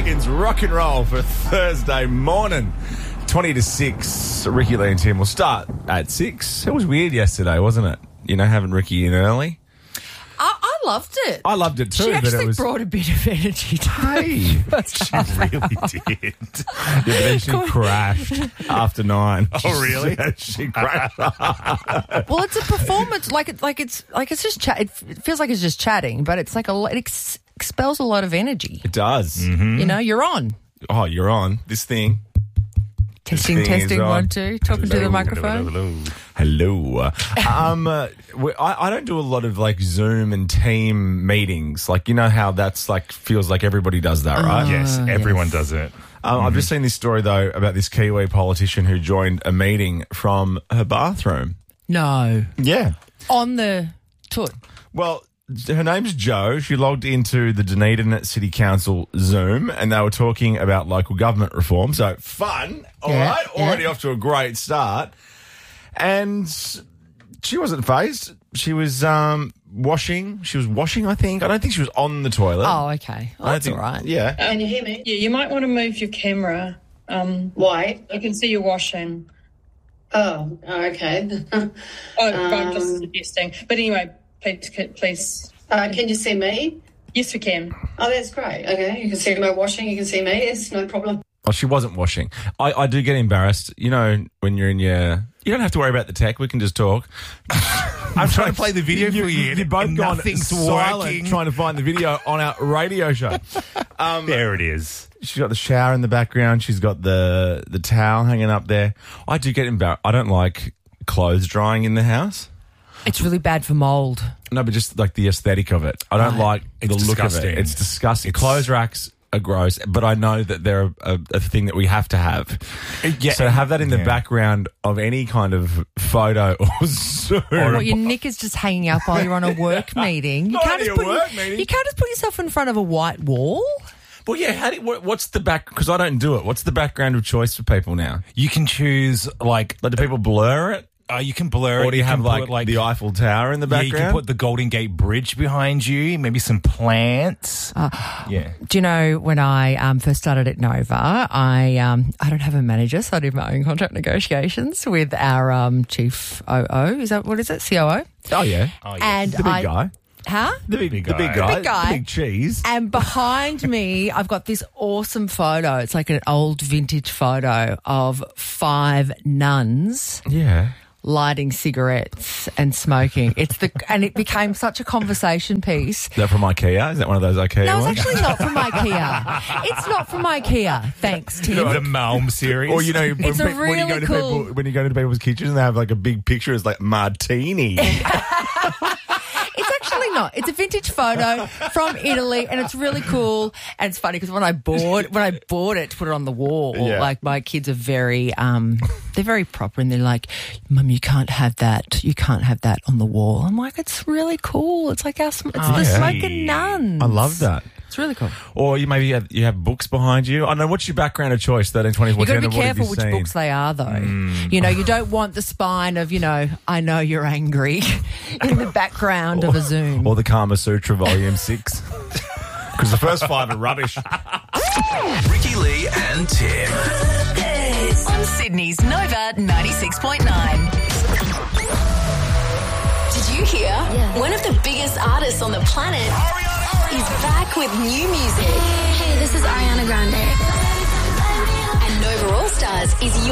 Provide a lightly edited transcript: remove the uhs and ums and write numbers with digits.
Dragons rock and roll for Thursday morning. 20 to 6. Ricky, Lee and Tim will start at 6. It was weird yesterday, wasn't it? You know, having Ricky in early. I loved it. I loved it too. She actually but it was... brought a bit of energy to Hey, She really did. yeah, but then she crashed after 9. Oh, really? She crashed. Well, it's a performance. It's just chat. It feels like it's just chatting, but it's like it expels a lot of energy. It does. Mm-hmm. You know, you're on. Oh, you're on. This thing. Testing, This thing is on. 1, 2. Talking to the microphone. Hello. I don't do a lot of like Zoom and team meetings. Like, you know how that's like feels like everybody does that, right? Yes, everyone does it. I've just seen this story though about this Kiwi politician who joined a meeting from her bathroom. No. Yeah. On the toot. Well, her name's Jo. She logged into the Dunedin City Council Zoom and they were talking about local government reform. So fun. All right. Already off to a great start. And she wasn't phased. She was washing. She was washing, I think. I don't think she was on the toilet. Oh, okay. Well, that's all right. Yeah. Can you hear me? Yeah, you might want to move your camera. Why? I can see you washing. Oh, okay. I'm just suggesting. But anyway, please. Can you see me? Yes, we can. Oh, that's great. Okay, you can see my washing. You can see me. It's no problem. Oh, she wasn't washing. I do get embarrassed. You know, when you're in your... You don't have to worry about the tech. We can just talk. I'm trying to play the video for you. You've both and gone nothing's silent working. trying to find the video on our radio show. There it is. She's got the shower in the background. She's got the towel hanging up there. I do get embarrassed. I don't like clothes drying in the house. It's really bad for mold. No, but just like the aesthetic of it. I don't like the look disgusting. of it. It's disgusting. Clothes racks are gross, but I know that they're a thing that we have to have. Yeah. So to have that in the background of any kind of photo or Zoom. What, your knicker's just hanging up while you're on a work meeting? Not only a work meeting. You can't just put yourself in front of a white wall? Well, yeah. What's the back? Because I don't do it. What's the background of choice for people now? You can choose like Do people blur it? you can blur it. Or do you have can put, the Eiffel Tower in the Yeah, background? you can put the Golden Gate Bridge behind you, maybe some plants. Yeah. Do you know when I first started at Nova, I don't have a manager, so I did my own contract negotiations with our chief OO. Is that what is it? COO? Oh yeah. Oh, yes. And The big guy. Huh? The big guy. The big guy. The big cheese. And behind me, I've got this awesome photo. It's like an old vintage photo of 5 nuns Yeah. lighting cigarettes and smoking. And it became such a conversation piece. Is that from IKEA? Is that one of those IKEA No, it's ones? actually not from IKEA. It's not from IKEA. Thanks, Tim. The Malm series. Or you know, It's a when you go really to cool- people, when you go to people's kitchens and they have like a big picture, it's like martini. It's actually not. It's a vintage photo from Italy, and it's really cool. And it's funny because when I bought it to put it on the wall, Yeah. like my kids are very, they're very proper, and they're like, "Mum, you can't have that. You can't have that on the wall." I'm like, "It's really cool. It's like the smoking nuns." I love that. It's really cool. Or you maybe have books behind you. I don't know. What's your background of choice? 13, 24, You've got to 10, be what have careful you which seen? books they are, though. You know, you don't want the spine of, I know you're angry in the background of a Zoom. Or the Kama Sutra Volume 6. Because the first 5 are rubbish. Ricky Lee and Tim. On Sydney's Nova 96.9. Did you hear? One of the biggest artists on the planet is back with new music. Hey, this is Ariana Grande. And Nova All Stars is your